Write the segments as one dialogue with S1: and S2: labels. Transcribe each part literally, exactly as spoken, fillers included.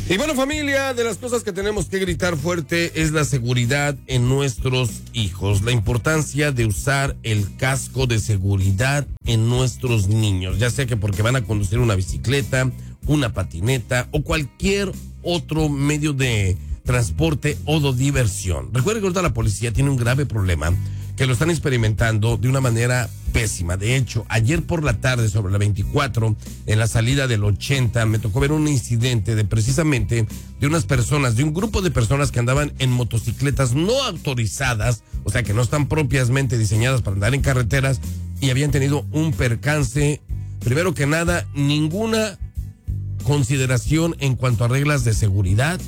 S1: Y bueno, familia, de las cosas que tenemos que gritar fuerte es la seguridad en nuestros hijos, la importancia de usar el casco de seguridad en nuestros niños, ya sea que porque van a conducir una bicicleta, una patineta o cualquier otro medio de transporte o de diversión. Recuerden que ahorita la policía tiene un grave problema que lo están experimentando de una manera pésima. De hecho, ayer por la tarde, sobre la veinticuatro, en la salida del ochenta, me tocó ver un incidente de precisamente de unas personas, de un grupo de personas que andaban en motocicletas no autorizadas, o sea, que no están propiamente diseñadas para andar en carreteras, y habían tenido un percance. Primero que nada, ninguna consideración en cuanto a reglas de seguridad.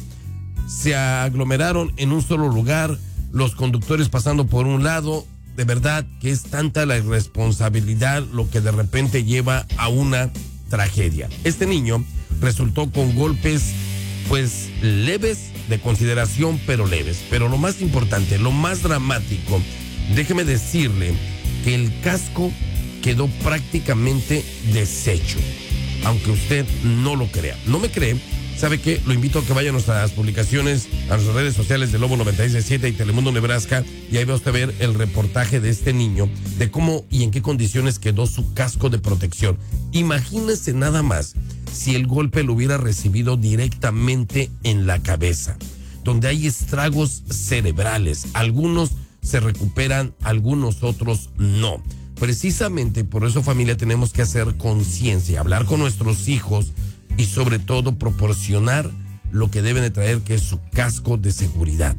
S1: Se aglomeraron en un solo lugar, los conductores pasando por un lado. De verdad que es tanta la irresponsabilidad lo que de repente lleva a una tragedia. Este niño resultó con golpes pues leves, de consideración, pero leves. Pero lo más importante, lo más dramático, déjeme decirle que el casco quedó prácticamente deshecho, aunque usted no lo crea. ¿No me cree? ¿Sabe qué? Lo invito a que vaya a nuestras publicaciones, a nuestras redes sociales de Lobo noventa y seis punto siete y Telemundo Nebraska, y ahí va usted a ver el reportaje de este niño, de cómo y en qué condiciones quedó su casco de protección. Imagínese nada más si el golpe lo hubiera recibido directamente en la cabeza, donde hay estragos cerebrales. Algunos se recuperan, algunos otros no. Precisamente por eso, familia, tenemos que hacer conciencia, hablar con nuestros hijos, y sobre todo proporcionar lo que deben de traer, que es su casco de seguridad.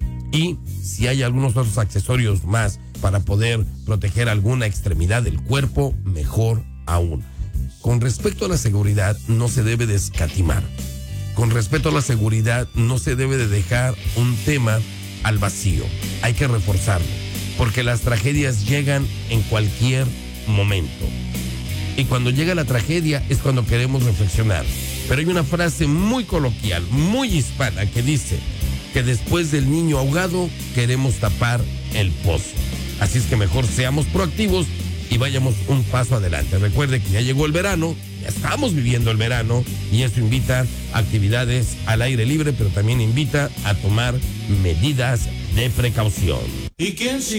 S1: Y si hay algunos otros accesorios más para poder proteger alguna extremidad del cuerpo, mejor aún. Con respecto a la seguridad, no se debe de escatimar. Con respecto a la seguridad, no se debe de dejar un tema al vacío. Hay que reforzarlo, porque las tragedias llegan en cualquier momento. Y cuando llega la tragedia es cuando queremos reflexionar. Pero hay una frase muy coloquial, muy hispana, que dice que después del niño ahogado queremos tapar el pozo. Así es que mejor seamos proactivos y vayamos un paso adelante. Recuerde que ya llegó el verano, ya estamos viviendo el verano, y esto invita a actividades al aire libre, pero también invita a tomar medidas de precaución.
S2: ¿Y quién